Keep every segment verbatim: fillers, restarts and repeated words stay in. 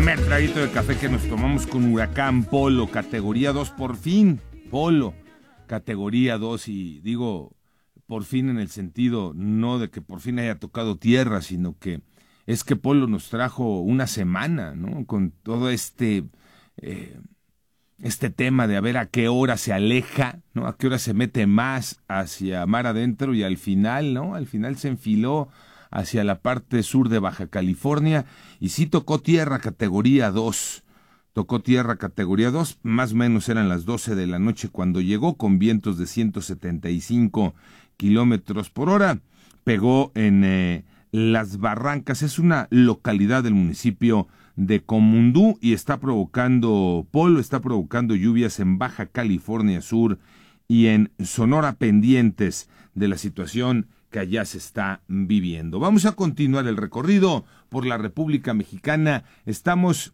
primer traguito de café que nos tomamos con Huracán Polo, categoría dos, por fin, Polo, categoría dos, y digo por fin en el sentido no de que por fin haya tocado tierra, sino que es que Polo nos trajo una semana, ¿no? Con todo este eh, este tema de a ver a qué hora se aleja, ¿no? A qué hora se mete más hacia mar adentro, y al final, ¿no? Al final se enfiló hacia la parte sur de Baja California, y sí tocó tierra categoría dos, tocó tierra categoría dos, más o menos eran las doce de la noche cuando llegó, con vientos de ciento setenta y cinco kilómetros por hora, pegó en eh, Las Barrancas, es una localidad del municipio de Comundú, y está provocando, Polo está provocando lluvias en Baja California Sur y en Sonora, pendientes de la situación que allá se está viviendo. Vamos a continuar el recorrido por la República Mexicana. Estamos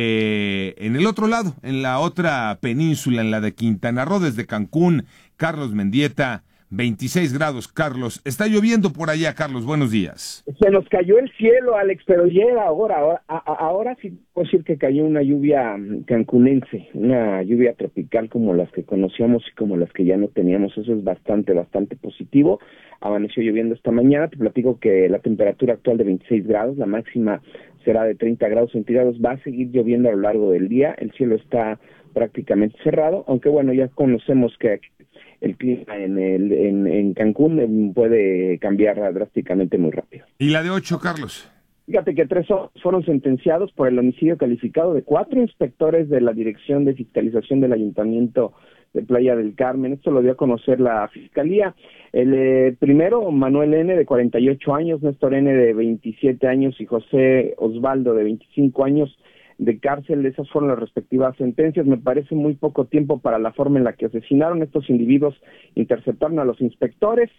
eh, en el otro lado, en la otra península, en la de Quintana Roo, desde Cancún. Carlos Mendieta, veintiséis grados, Carlos. Está lloviendo por allá, Carlos, buenos días. Se nos cayó el cielo, Alex, pero llega ahora, ahora, a, ahora sí puedo decir que cayó una lluvia cancunense, una lluvia tropical como las que conocíamos y como las que ya no teníamos. Eso es bastante, bastante positivo. Amaneció lloviendo esta mañana, te platico que la temperatura actual de veintiséis grados, la máxima será de treinta grados centígrados, va a seguir lloviendo a lo largo del día, el cielo está prácticamente cerrado, aunque bueno, ya conocemos que el clima en, el, en, en Cancún puede cambiar drásticamente muy rápido. ¿Y la de ocho, Carlos? Fíjate que tres fueron sentenciados por el homicidio calificado de cuatro inspectores de la Dirección de Fiscalización del Ayuntamiento de Playa del Carmen. Esto lo dio a conocer la Fiscalía. El eh, primero, Manuel N., de cuarenta y ocho años, Néstor N., de veintisiete años, y José Osvaldo, de veinticinco años, de cárcel. Esas fueron las respectivas sentencias. Me parece muy poco tiempo para la forma en la que asesinaron. Estos individuos interceptaron a los inspectores,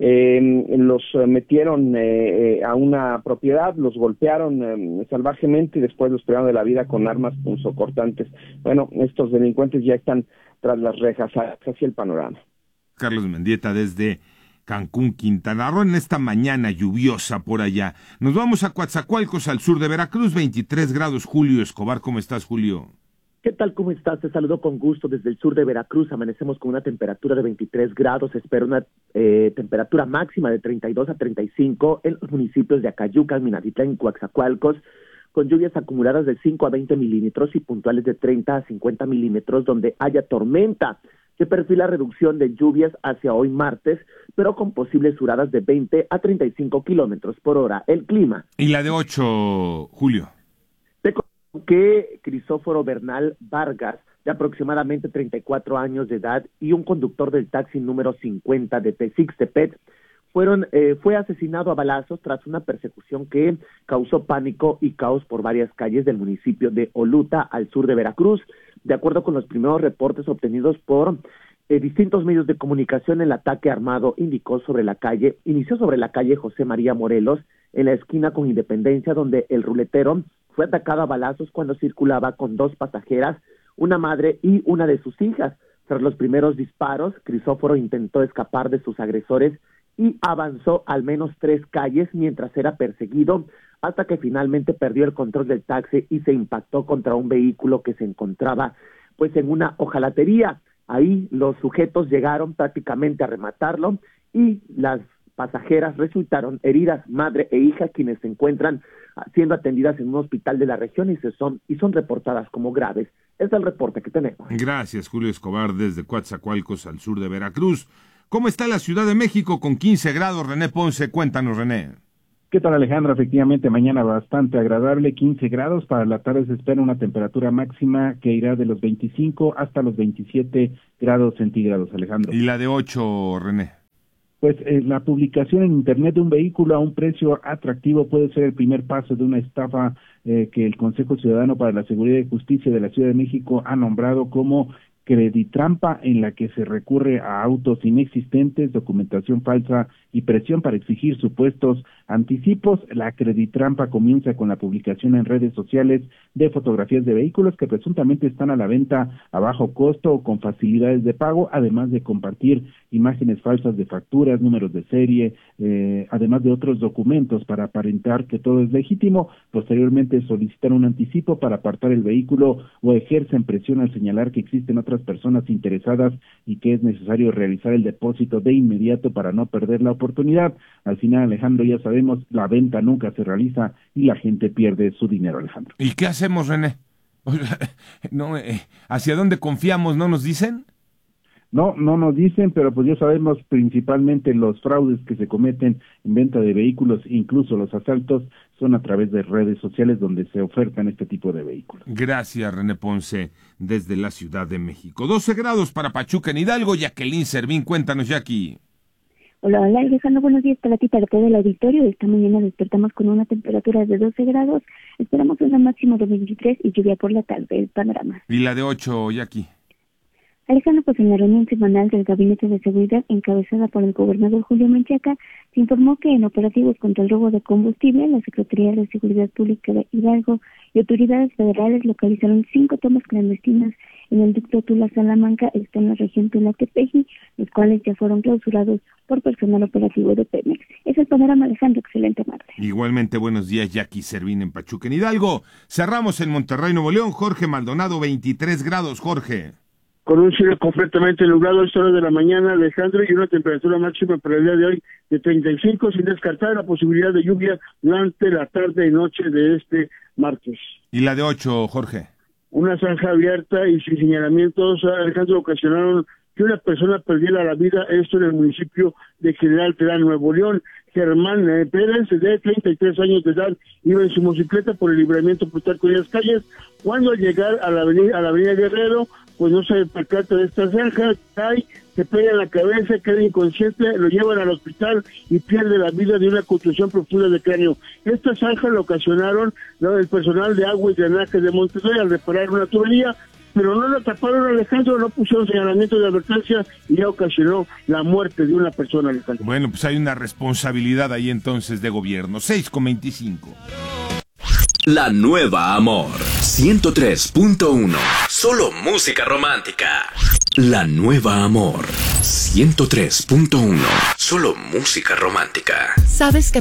eh, los metieron eh, a una propiedad, los golpearon eh, salvajemente y después los privaron de la vida con armas punzocortantes. Bueno, estos delincuentes ya están tras las rejas. Así el panorama. Carlos Mendieta desde Cancún, Quintana Roo, en esta mañana lluviosa por allá. Nos vamos a Coatzacoalcos, al sur de Veracruz, veintitrés grados. Julio Escobar, ¿cómo estás, Julio? ¿Qué tal? ¿Cómo estás? Te saludo con gusto desde el sur de Veracruz. Amanecemos con una temperatura de veintitrés grados. Espera una eh, temperatura máxima de treinta y dos a treinta y cinco en los municipios de Acayucan, Minatitlán y Coatzacoalcos, con lluvias acumuladas de cinco a veinte milímetros y puntuales de treinta a cincuenta milímetros, donde haya tormenta. Se perfila reducción de lluvias hacia hoy martes, pero con posibles suradas de veinte a treinta y cinco kilómetros por hora. El clima. ¿Y la de ocho, Julio? Te cuento que Crisóforo Bernal Vargas, de aproximadamente treinta y cuatro años de edad, y un conductor del taxi número cincuenta de Texixtepet, fueron, eh, fue asesinado a balazos tras una persecución que causó pánico y caos por varias calles del municipio de Oluta, al sur de Veracruz. De acuerdo con los primeros reportes obtenidos por eh, distintos medios de comunicación, el ataque armado indicó sobre la calle, inició sobre la calle José María Morelos, en la esquina con Independencia, donde el ruletero fue atacado a balazos cuando circulaba con dos pasajeras, una madre y una de sus hijas. Tras los primeros disparos, Crisóforo intentó escapar de sus agresores y avanzó al menos tres calles mientras era perseguido, hasta que finalmente perdió el control del taxi y se impactó contra un vehículo que se encontraba pues en una hojalatería. Ahí los sujetos llegaron prácticamente a rematarlo y las pasajeras resultaron heridas, madre e hija, quienes se encuentran siendo atendidas en un hospital de la región y se son y son reportadas como graves. Este es el reporte que tenemos. Gracias, Julio Escobar, desde Coatzacoalcos, al sur de Veracruz. ¿Cómo está la Ciudad de México con quince grados? René Ponce, cuéntanos, René. ¿Qué tal, Alejandro? Efectivamente, mañana bastante agradable, quince grados. Para la tarde se espera una temperatura máxima que irá de los veinticinco hasta los veintisiete grados centígrados, Alejandro. ¿Y la de ocho, René? Pues eh, la publicación en Internet de un vehículo a un precio atractivo puede ser el primer paso de una estafa eh, que el Consejo Ciudadano para la Seguridad y Justicia de la Ciudad de México ha nombrado como creditrampa, en la que se recurre a autos inexistentes, documentación falsa y presión para exigir supuestos anticipos. La Creditrampa comienza con la publicación en redes sociales de fotografías de vehículos que presuntamente están a la venta a bajo costo o con facilidades de pago, además de compartir imágenes falsas de facturas, números de serie, eh, además de otros documentos para aparentar que todo es legítimo. Posteriormente solicitan un anticipo para apartar el vehículo o ejercen presión al señalar que existen otras personas interesadas y que es necesario realizar el depósito de inmediato para no perder la oportunidad. Al final, Alejandro, ya sabemos, la venta nunca se realiza y la gente pierde su dinero, Alejandro. ¿Y qué hacemos, René? No, eh, ¿hacia dónde confiamos? ¿No nos dicen? No, no nos dicen, pero pues ya sabemos principalmente los fraudes que se cometen en venta de vehículos, incluso los asaltos, son a través de redes sociales donde se ofertan este tipo de vehículos. Gracias, René Ponce, desde la Ciudad de México. doce grados para Pachuca en Hidalgo. Jacqueline Servín, cuéntanos, Jackie. Hola, hola, Alejandro, buenos días para ti, para todo el auditorio. Esta mañana despertamos con una temperatura de doce grados, esperamos una máxima de veintitrés y lluvia por la tarde, el panorama. ¿Y la de ocho, Jackie? Alejandro, pues en la reunión semanal del Gabinete de Seguridad encabezada por el gobernador Julio Menchaca, se informó que en operativos contra el robo de combustible, la Secretaría de Seguridad Pública de Hidalgo y autoridades federales localizaron cinco tomas clandestinas en el ducto Tula-Salamanca, está en la región Tula-Tepeji, los cuales ya fueron clausurados por personal operativo de Pemex. Es el panorama, Alejandro, excelente martes. Igualmente, buenos días, Jackie Servín en Pachuca en Hidalgo. Cerramos en Monterrey, Nuevo León. Jorge Maldonado, veintitrés grados, Jorge. Con un cielo completamente nublado a esta hora de la mañana, Alejandro, y una temperatura máxima para el día de hoy de treinta y cinco, sin descartar la posibilidad de lluvia durante la tarde y noche de este martes. ¿Y la de ocho, Jorge? Una zanja abierta y sin señalamientos, Alejandro, ocasionaron que una persona perdiera la vida, esto en el municipio de General Terán, Nuevo León. Germán eh, Pérez, de treinta y tres años de edad, iba en su motocicleta por el libramiento Plutarco Díaz Calles, cuando al llegar a la avenida, a la avenida Guerrero, pues no se percata de esta zanja, cae, se pega en la cabeza, queda inconsciente, lo llevan al hospital y pierde la vida de una contusión profunda de cráneo. Esta zanja la ocasionaron, ¿no?, el personal de agua y drenaje de Monterrey al reparar una tubería, pero no la taparon, Alejandro, no pusieron señalamiento de advertencia y ya ocasionó la muerte de una persona, Alejandro. Bueno, pues hay una responsabilidad ahí entonces de gobierno. seis con veinticinco. La nueva Amor ciento tres punto uno. Solo música romántica. La nueva Amor ciento tres punto uno. Solo música romántica. ¿Sabes que